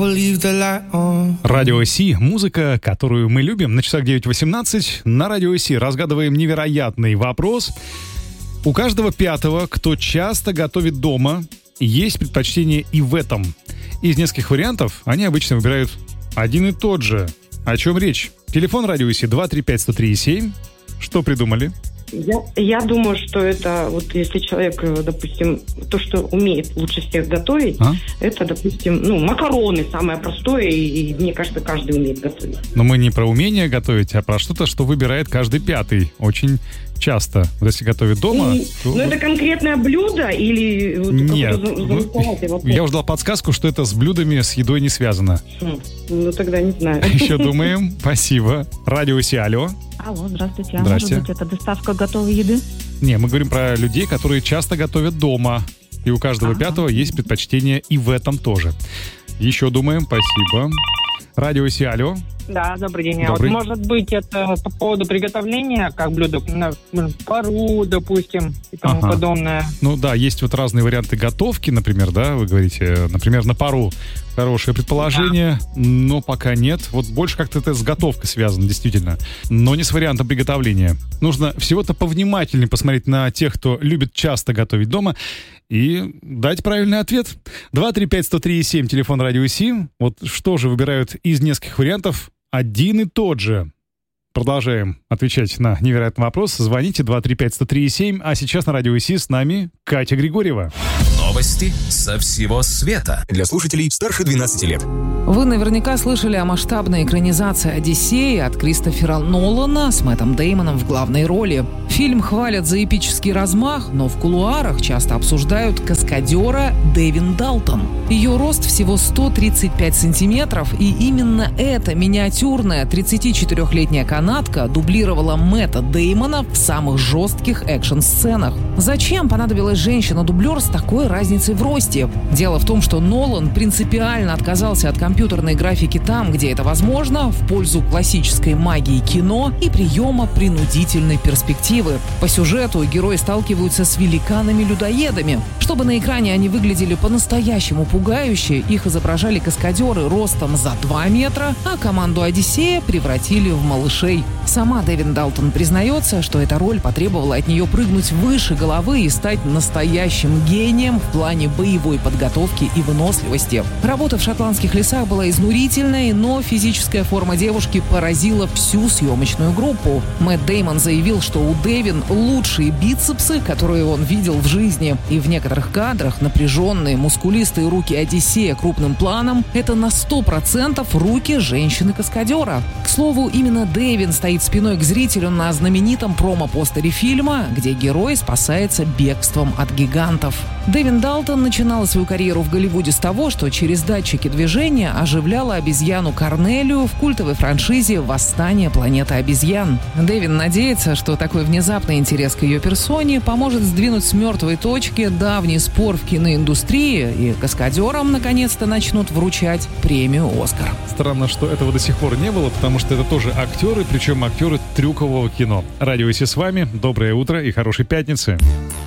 Радио Си, музыка, которую мы любим. На часах 9:18 на Радио Си разгадываем невероятный вопрос. У каждого пятого, кто часто готовит дома, есть предпочтение и в этом. Из нескольких вариантов они обычно выбирают один и тот же. О чем речь? Телефон Радио Си 235-103-7. Что придумали? Я думаю, что это вот если человек, допустим, то, что умеет лучше всех готовить, это, допустим, макароны самое простое, и мне кажется, каждый умеет готовить. Но мы не про умение готовить, а про что-то, что выбирает каждый пятый. Очень часто. Вот если готовит дома... это конкретное блюдо или... Нет. Я уже дал подсказку, что это с блюдами, с едой не связано. Тогда не знаю. Еще думаем. Спасибо. Радио Си, алло. Алло, здравствуйте. Здрасте. Может быть, это доставка готовой еды? Не, мы говорим про людей, которые часто готовят дома. И у каждого пятого есть предпочтение и в этом тоже. Еще думаем. Спасибо. Радио Си, алло. Да, добрый день. Добрый. Вот, может быть, это по поводу приготовления, как блюдо на пару, допустим, и тому подобное. Ну да, есть вот разные варианты готовки, например, да, вы говорите, например, на пару. Хорошее предположение, но пока нет. Вот больше как-то это с готовкой связано, действительно. Но не с вариантом приготовления. Нужно всего-то повнимательнее посмотреть на тех, кто любит часто готовить дома, и дать правильный ответ. 235-103-7, телефон Радио Си. Вот что же выбирают из нескольких вариантов один и тот же? Продолжаем отвечать на невероятный вопрос. Звоните 235-103-7. А сейчас на Радио Си с нами Катя Григорьева. Новости со всего света. Для слушателей старше 12 лет. Вы наверняка слышали о масштабной экранизации «Одиссеи» от Кристофера Нолана с Мэттом Дэймоном в главной роли. Фильм хвалят за эпический размах, но в кулуарах часто обсуждают каскадера Дэвин Далтон. Ее рост всего 135 сантиметров, и именно эта миниатюрная 34-летняя канадка дублировала Мэтта Дэймона в самых жестких экшн-сценах. Зачем понадобилась женщина-дублер с такой разницей в росте? Дело в том, что Нолан принципиально отказался от компьютерной графики там, где это возможно, в пользу классической магии кино и приема принудительной перспективы. По сюжету герои сталкиваются с великанами-людоедами. Чтобы на экране они выглядели по-настоящему пугающе, их изображали каскадеры ростом за 2 метра, а команду «Одиссея» превратили в малышей. Сама Дэвин Далтон признается, что эта роль потребовала от нее прыгнуть выше головы и стать настоящим гением в плане боевой подготовки и выносливости. Работа в шотландских лесах была изнурительной, но физическая форма девушки поразила всю съемочную группу. Мэтт Дэймон заявил, что у Дэвин лучшие бицепсы, которые он видел в жизни. И в некоторых кадрах напряженные, мускулистые руки Одиссея крупным планом — это на 100% руки женщины-каскадера. К слову, именно Дэвин стоит спиной к зрителю на знаменитом промо-постере фильма, где герой спасается бегством от гигантов. Дэвин Далтон начинала свою карьеру в Голливуде с того, что через датчики движения оживляла обезьяну Корнелию в культовой франшизе «Восстание планеты обезьян». Дэвин надеется, что такой внезапный интерес к ее персоне поможет сдвинуть с мертвой точки давний спор в киноиндустрии, и каскадерам наконец-то начнут вручать премию «Оскар». Странно, что этого до сих пор не было, потому что это тоже актеры, причем актеры трюкового кино. Радио Си с вами. Доброе утро и хорошей пятницы.